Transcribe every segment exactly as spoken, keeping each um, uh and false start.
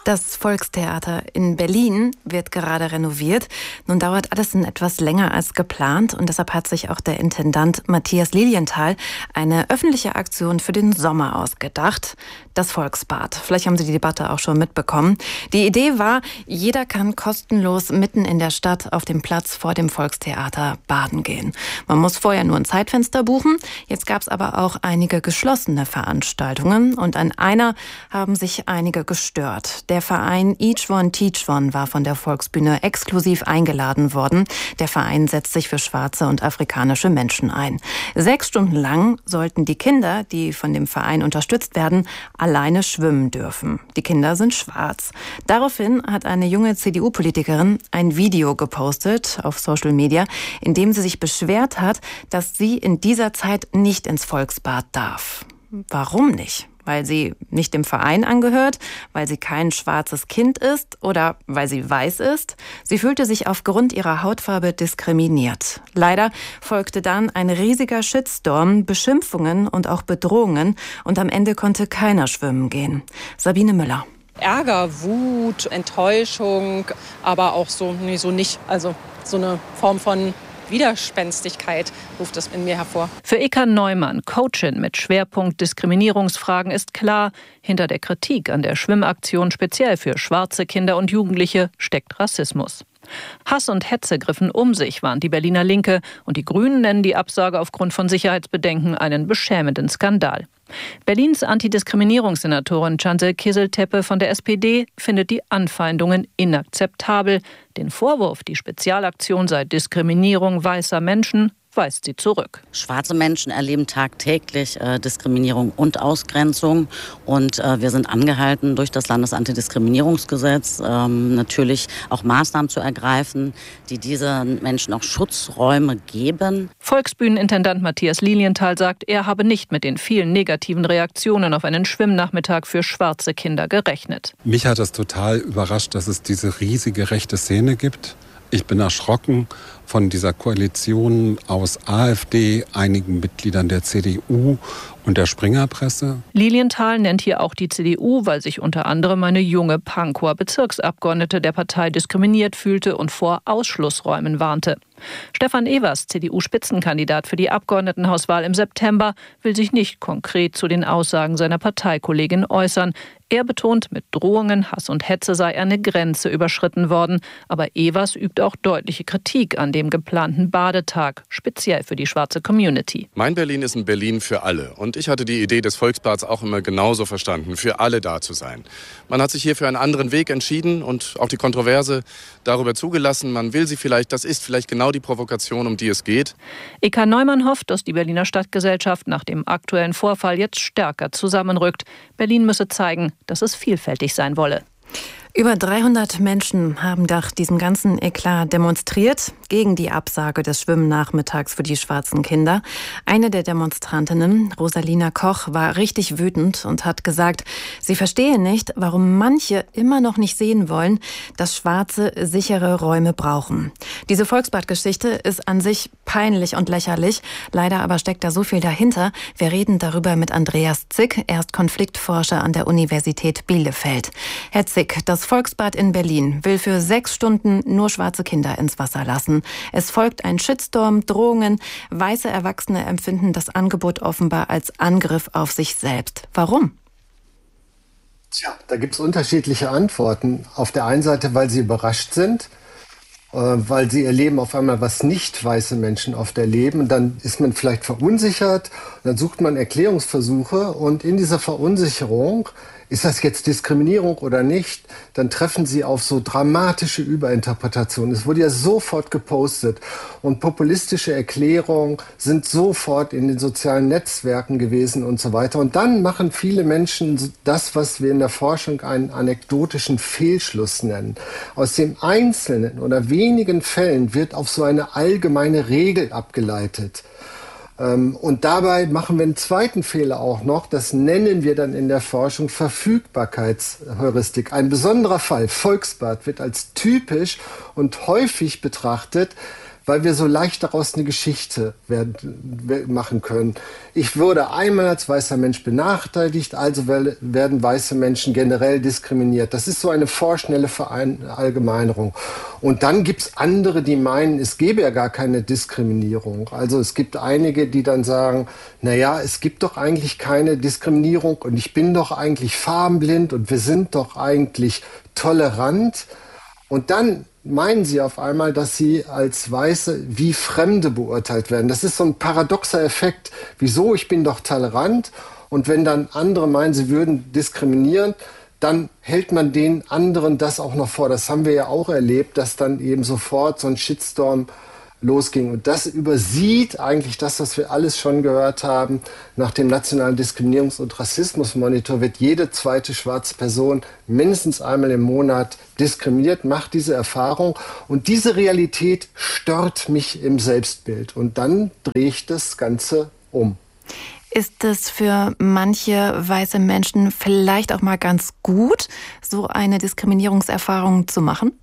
Das Volkstheater in Berlin wird gerade renoviert. Nun dauert alles etwas länger als geplant und deshalb hat sich auch der Intendant Matthias Lilienthal eine öffentliche Aktion für den Sommer ausgedacht. Das Volksbad. Vielleicht haben Sie die Debatte auch schon mitbekommen. Die Idee war, jeder kann kostenlos mitten in der Stadt auf dem Platz vor dem Volkstheater baden gehen. Man muss vorher nur ein Zeitfenster buchen. Jetzt gab es aber auch einige geschlossene Veranstaltungen und an einer haben sich einige gestört. Der Verein Each One Teach One war von der Volksbühne exklusiv eingeladen worden. Der Verein setzt sich für schwarze und afrikanische Menschen ein. Sechs Stunden lang sollten die Kinder, die von dem Verein unterstützt werden, alleine schwimmen dürfen. Die Kinder sind schwarz. Daraufhin hat eine junge C D U-Politikerin ein Video gepostet auf Social Media, in dem sie sich beschwert hat, dass sie in dieser Zeit nicht ins Volksbad darf. Warum nicht? Weil sie nicht dem Verein angehört, weil sie kein schwarzes Kind ist oder weil sie weiß ist. Sie fühlte sich aufgrund ihrer Hautfarbe diskriminiert. Leider folgte dann ein riesiger Shitstorm, Beschimpfungen und auch Bedrohungen und am Ende konnte keiner schwimmen gehen. Sabine Müller. Ärger, Wut, Enttäuschung, aber auch so, nee, so nicht. Also so eine Form von Widerspenstigkeit ruft es in mir hervor. Für Eka Neumann, Coachin mit Schwerpunkt Diskriminierungsfragen, ist klar, hinter der Kritik an der Schwimmaktion speziell für schwarze Kinder und Jugendliche steckt Rassismus. Hass und Hetze griffen um sich, warnt die Berliner Linke, und die Grünen nennen die Absage aufgrund von Sicherheitsbedenken einen beschämenden Skandal. Berlins Antidiskriminierungssenatorin Cansel Kizil-Tepe von der S P D findet die Anfeindungen inakzeptabel. Den Vorwurf, die Spezialaktion sei Diskriminierung weißer Menschen, weist sie zurück. Schwarze Menschen erleben tagtäglich äh, Diskriminierung und Ausgrenzung. Und äh, wir sind angehalten, durch das Landesantidiskriminierungsgesetz ähm, natürlich auch Maßnahmen zu ergreifen, die diesen Menschen auch Schutzräume geben. Volksbühnenintendant Matthias Lilienthal sagt, er habe nicht mit den vielen negativen Reaktionen auf einen Schwimmnachmittag für schwarze Kinder gerechnet. Mich hat es total überrascht, dass es diese riesige rechte Szene gibt. Ich bin erschrocken von dieser Koalition aus AfD, einigen Mitgliedern der C D U und der Springerpresse. Lilienthal nennt hier auch die C D U, weil sich unter anderem eine junge Pankower Bezirksabgeordnete der Partei diskriminiert fühlte und vor Ausschlussräumen warnte. Stefan Evers, C D U-Spitzenkandidat für die Abgeordnetenhauswahl im September, will sich nicht konkret zu den Aussagen seiner Parteikollegin äußern. Er betont, mit Drohungen, Hass und Hetze sei eine Grenze überschritten worden. Aber Evers übt auch deutliche Kritik an dem geplanten Badetag, speziell für die schwarze Community. Mein Berlin ist ein Berlin für alle. Und ich hatte die Idee des Volksbads auch immer genauso verstanden, für alle da zu sein. Man hat sich hier für einen anderen Weg entschieden und auch die Kontroverse darüber zugelassen. Man will sie vielleicht, das ist vielleicht genau die Provokation, um die es geht. Eka Neumann hofft, dass die Berliner Stadtgesellschaft nach dem aktuellen Vorfall jetzt stärker zusammenrückt. Berlin müsse zeigen, dass es vielfältig sein wolle. Über dreihundert Menschen haben nach diesem ganzen Eklat demonstriert gegen die Absage des Schwimmnachmittags für die schwarzen Kinder. Eine der Demonstrantinnen, Rosalina Koch, war richtig wütend und hat gesagt, sie verstehe nicht, warum manche immer noch nicht sehen wollen, dass Schwarze sichere Räume brauchen. Diese Volksbadgeschichte ist an sich peinlich und lächerlich. Leider aber steckt da so viel dahinter. Wir reden darüber mit Andreas Zick. Er ist Konfliktforscher an der Universität Bielefeld. Herr Zick, das Das Volksbad in Berlin will für sechs Stunden nur schwarze Kinder ins Wasser lassen. Es folgt ein Shitstorm, Drohungen. Weiße Erwachsene empfinden das Angebot offenbar als Angriff auf sich selbst. Warum? Tja, da gibt es unterschiedliche Antworten. Auf der einen Seite, weil sie überrascht sind, äh, weil sie erleben auf einmal, was nicht weiße Menschen oft erleben. Dann ist man vielleicht verunsichert, dann sucht man Erklärungsversuche und in dieser Verunsicherung, ist das jetzt Diskriminierung oder nicht, dann treffen sie auf so dramatische Überinterpretationen. Es wurde ja sofort gepostet und populistische Erklärungen sind sofort in den sozialen Netzwerken gewesen und so weiter. Und dann machen viele Menschen das, was wir in der Forschung einen anekdotischen Fehlschluss nennen. Aus dem einzelnen oder wenigen Fällen wird auf so eine allgemeine Regel abgeleitet. Und dabei machen wir einen zweiten Fehler auch noch, das nennen wir dann in der Forschung Verfügbarkeitsheuristik. Ein besonderer Fall, Volksbad, wird als typisch und häufig betrachtet, weil wir so leicht daraus eine Geschichte werden, machen können. Ich wurde einmal als weißer Mensch benachteiligt, also werden weiße Menschen generell diskriminiert. Das ist so eine vorschnelle Verallgemeinerung. Und dann gibt es andere, die meinen, es gäbe ja gar keine Diskriminierung. Also es gibt einige, die dann sagen, naja, es gibt doch eigentlich keine Diskriminierung und ich bin doch eigentlich farbenblind und wir sind doch eigentlich tolerant. Und dann meinen sie auf einmal, dass sie als Weiße wie Fremde beurteilt werden. Das ist so ein paradoxer Effekt. Wieso? Ich bin doch tolerant. Und wenn dann andere meinen, sie würden diskriminieren, dann hält man den anderen das auch noch vor. Das haben wir ja auch erlebt, dass dann eben sofort so ein Shitstorm losging. Und das übersieht eigentlich das, was wir alles schon gehört haben. Nach dem Nationalen Diskriminierungs- und Rassismusmonitor wird jede zweite schwarze Person mindestens einmal im Monat diskriminiert, macht diese Erfahrung. Und diese Realität stört mich im Selbstbild. Und dann drehe ich das Ganze um. Ist es für manche weiße Menschen vielleicht auch mal ganz gut, so eine Diskriminierungserfahrung zu machen?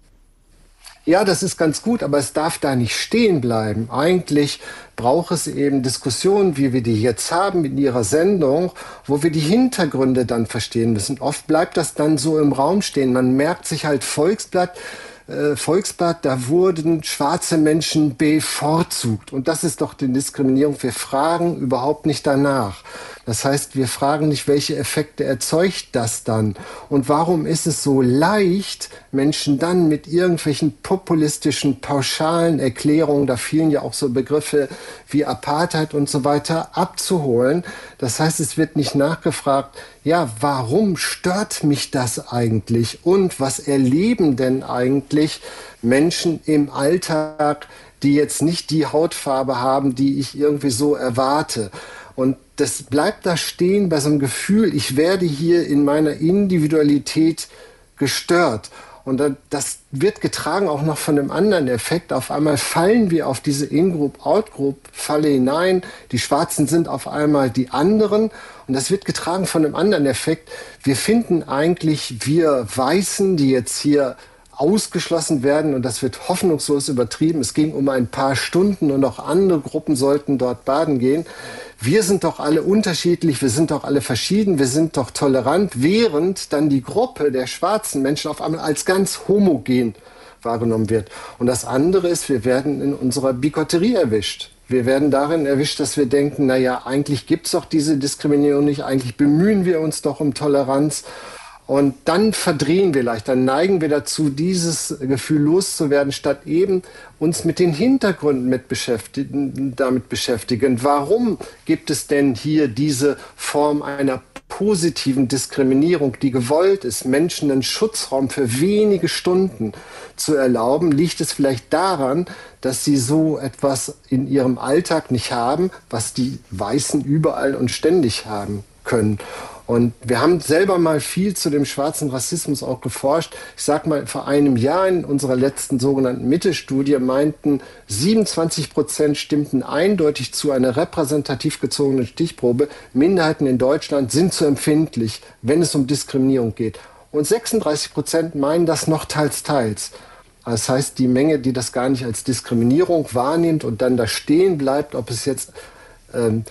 Ja, das ist ganz gut, aber es darf da nicht stehen bleiben. Eigentlich braucht es eben Diskussionen, wie wir die jetzt haben in Ihrer Sendung, wo wir die Hintergründe dann verstehen müssen. Oft bleibt das dann so im Raum stehen. Man merkt sich halt Volksblatt, äh, Volksblatt, da wurden schwarze Menschen bevorzugt. Und das ist doch die Diskriminierung. Wir fragen überhaupt nicht danach. Das heißt, wir fragen nicht, welche Effekte erzeugt das dann? Und warum ist es so leicht, Menschen dann mit irgendwelchen populistischen, pauschalen Erklärungen, da fielen ja auch so Begriffe wie Apartheid und so weiter, abzuholen? Das heißt, es wird nicht nachgefragt, ja, warum stört mich das eigentlich? Und was erleben denn eigentlich Menschen im Alltag, die jetzt nicht die Hautfarbe haben, die ich irgendwie so erwarte? Und das bleibt da stehen bei so einem Gefühl, ich werde hier in meiner Individualität gestört. Und das wird getragen auch noch von einem anderen Effekt. Auf einmal fallen wir auf diese In-Group, Out-Group-Falle hinein. Die Schwarzen sind auf einmal die anderen. Und das wird getragen von einem anderen Effekt. Wir finden eigentlich, wir Weißen, die jetzt hier ausgeschlossen werden, und das wird hoffnungslos übertrieben. Es ging um ein paar Stunden und auch andere Gruppen sollten dort baden gehen. Wir sind doch alle unterschiedlich, wir sind doch alle verschieden, wir sind doch tolerant, während dann die Gruppe der schwarzen Menschen auf einmal als ganz homogen wahrgenommen wird. Und das andere ist, wir werden in unserer Bigotterie erwischt. Wir werden darin erwischt, dass wir denken, naja, eigentlich gibt es doch diese Diskriminierung nicht, eigentlich bemühen wir uns doch um Toleranz. Und dann verdrehen wir leicht, dann neigen wir dazu, dieses Gefühl loszuwerden, statt eben uns mit den Hintergründen mit beschäftigen, damit beschäftigen. Warum gibt es denn hier diese Form einer positiven Diskriminierung, die gewollt ist, Menschen einen Schutzraum für wenige Stunden zu erlauben? Liegt es vielleicht daran, dass sie so etwas in ihrem Alltag nicht haben, was die Weißen überall und ständig haben können? Und wir haben selber mal viel zu dem schwarzen Rassismus auch geforscht. Ich sag mal, vor einem Jahr in unserer letzten sogenannten Mitte-Studie meinten siebenundzwanzig Prozent stimmten eindeutig zu einer repräsentativ gezogenen Stichprobe. Minderheiten in Deutschland sind zu empfindlich, wenn es um Diskriminierung geht. Und sechsunddreißig Prozent meinen das noch teils, teils. Das heißt, die Menge, die das gar nicht als Diskriminierung wahrnimmt und dann da stehen bleibt, ob es jetzt ähm,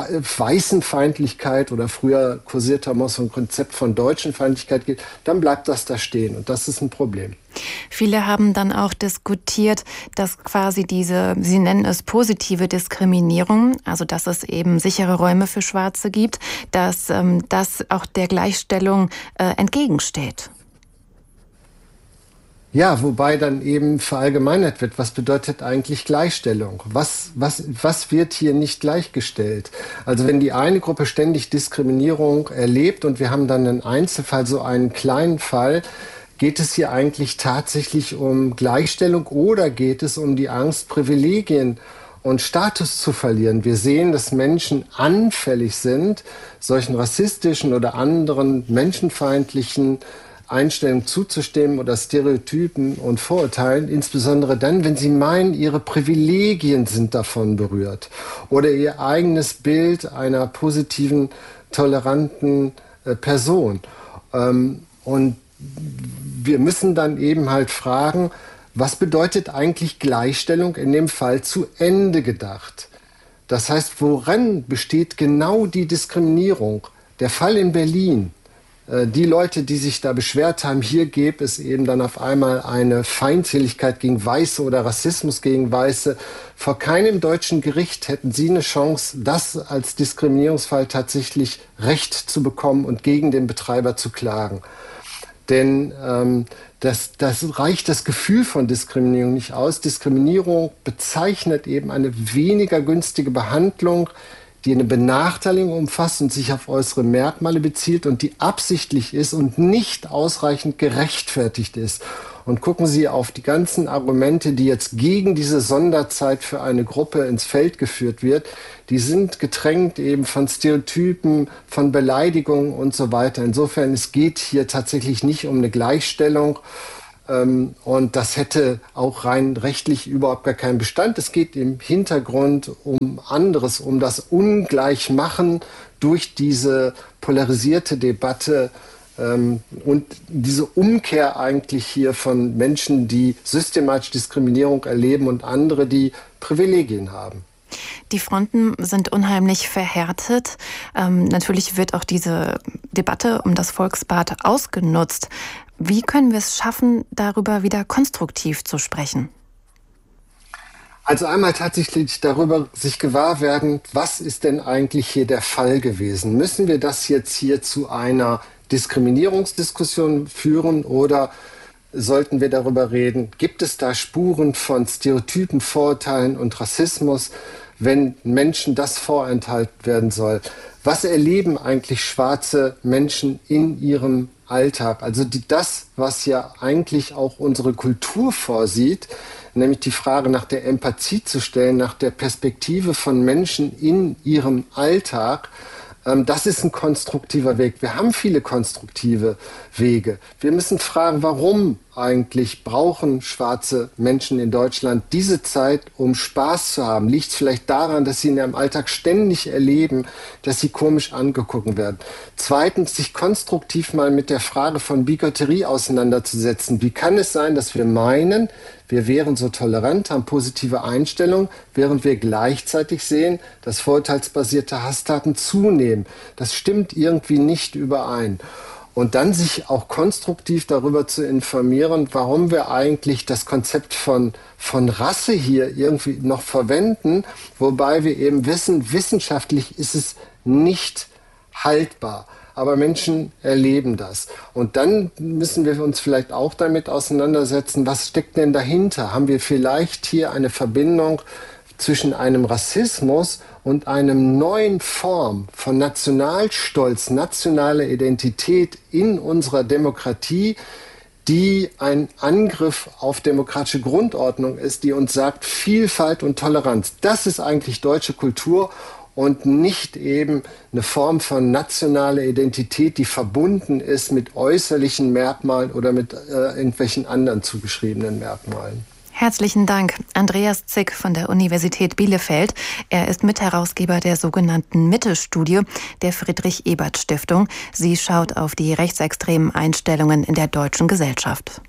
Weißenfeindlichkeit oder früher kursierte immer so ein Konzept von Deutschenfeindlichkeit gibt, dann bleibt das da stehen. Und das ist ein Problem. Viele haben dann auch diskutiert, dass quasi diese, Sie nennen es positive Diskriminierung, also dass es eben sichere Räume für Schwarze gibt, dass ähm, das auch der Gleichstellung äh, entgegensteht. Ja, wobei dann eben verallgemeinert wird, was bedeutet eigentlich Gleichstellung? Was, was, was wird hier nicht gleichgestellt? Also wenn die eine Gruppe ständig Diskriminierung erlebt und wir haben dann einen Einzelfall, so einen kleinen Fall, geht es hier eigentlich tatsächlich um Gleichstellung oder geht es um die Angst, Privilegien und Status zu verlieren? Wir sehen, dass Menschen anfällig sind, solchen rassistischen oder anderen menschenfeindlichen Einstellungen zuzustimmen oder Stereotypen und Vorurteilen, insbesondere dann, wenn sie meinen, ihre Privilegien sind davon berührt oder ihr eigenes Bild einer positiven, toleranten äh, Person. Ähm, und wir müssen dann eben halt fragen, was bedeutet eigentlich Gleichstellung in dem Fall zu Ende gedacht? Das heißt, woran besteht genau die Diskriminierung? Der Fall in Berlin, äh, die Leute, die sich da beschwert haben, hier gäbe es eben dann auf einmal eine Feindseligkeit gegen Weiße oder Rassismus gegen Weiße. Vor keinem deutschen Gericht hätten sie eine Chance, das als Diskriminierungsfall tatsächlich Recht zu bekommen und gegen den Betreiber zu klagen. Denn ähm, das, das reicht das Gefühl von Diskriminierung nicht aus. Diskriminierung bezeichnet eben eine weniger günstige Behandlung, die eine Benachteiligung umfasst und sich auf äußere Merkmale bezielt und die absichtlich ist und nicht ausreichend gerechtfertigt ist. Und gucken Sie auf die ganzen Argumente, die jetzt gegen diese Sonderzeit für eine Gruppe ins Feld geführt wird. Die sind getränkt eben von Stereotypen, von Beleidigungen und so weiter. Insofern, es geht hier tatsächlich nicht um eine Gleichstellung. Ähm, und das hätte auch rein rechtlich überhaupt gar keinen Bestand. Es geht im Hintergrund um anderes, um das Ungleichmachen durch diese polarisierte Debatte. Und diese Umkehr eigentlich hier von Menschen, die systematisch Diskriminierung erleben und andere, die Privilegien haben. Die Fronten sind unheimlich verhärtet. Ähm, natürlich wird auch diese Debatte um das Volksbad ausgenutzt. Wie können wir es schaffen, darüber wieder konstruktiv zu sprechen? Also einmal tatsächlich darüber sich gewahr werden, was ist denn eigentlich hier der Fall gewesen? Müssen wir das jetzt hier zu einer Diskriminierungsdiskussion führen oder sollten wir darüber reden, gibt es da Spuren von Stereotypen, Vorurteilen und Rassismus, wenn Menschen das vorenthalten werden soll? Was erleben eigentlich schwarze Menschen in ihrem Alltag? Also die, das, was ja eigentlich auch unsere Kultur vorsieht, nämlich die Frage nach der Empathie zu stellen, nach der Perspektive von Menschen in ihrem Alltag. Das ist ein konstruktiver Weg. Wir haben viele konstruktive Wege. Wir müssen fragen, warum eigentlich brauchen schwarze Menschen in Deutschland diese Zeit, um Spaß zu haben? Liegt es vielleicht daran, dass sie in ihrem Alltag ständig erleben, dass sie komisch angeguckt werden? Zweitens, sich konstruktiv mal mit der Frage von Bigotterie auseinanderzusetzen. Wie kann es sein, dass wir meinen, wir wären so tolerant, haben positive Einstellungen, während wir gleichzeitig sehen, dass vorurteilsbasierte Hasstaten zunehmen? Das stimmt irgendwie nicht überein. Und dann sich auch konstruktiv darüber zu informieren, warum wir eigentlich das Konzept von, von Rasse hier irgendwie noch verwenden, wobei wir eben wissen, wissenschaftlich ist es nicht haltbar. Aber Menschen erleben das. Und dann müssen wir uns vielleicht auch damit auseinandersetzen, was steckt denn dahinter? Haben wir vielleicht hier eine Verbindung zwischen einem Rassismus und einem neuen Form von Nationalstolz, nationaler Identität in unserer Demokratie, die ein Angriff auf demokratische Grundordnung ist, die uns sagt, Vielfalt und Toleranz. Das ist eigentlich deutsche Kultur und nicht eben eine Form von nationaler Identität, die verbunden ist mit äußerlichen Merkmalen oder mit äh, irgendwelchen anderen zugeschriebenen Merkmalen. Herzlichen Dank, Andreas Zick von der Universität Bielefeld. Er ist Mitherausgeber der sogenannten Mitte-Studie der Friedrich-Ebert-Stiftung. Sie schaut auf die rechtsextremen Einstellungen in der deutschen Gesellschaft.